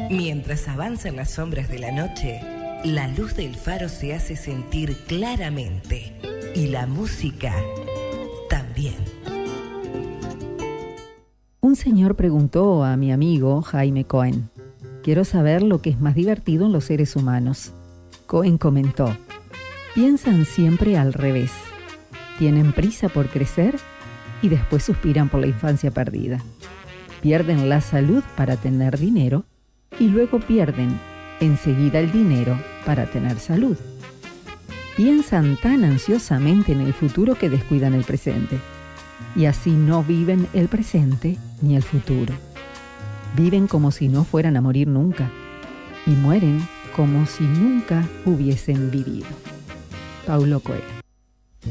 Mientras avanzan las sombras de la noche, la luz del faro se hace sentir claramente. Y la música también. Un señor preguntó a mi amigo Jaime Cohen: quiero saber lo que es más divertido en los seres humanos. Cohen comentó: piensan siempre al revés. Tienen prisa por crecer y después suspiran por la infancia perdida. Pierden la salud para tener dinero y luego pierden enseguida el dinero para tener salud. Piensan tan ansiosamente en el futuro que descuidan el presente. Y así no viven el presente ni el futuro. Viven como si no fueran a morir nunca. Y mueren como si nunca hubiesen vivido. Paulo Coelho.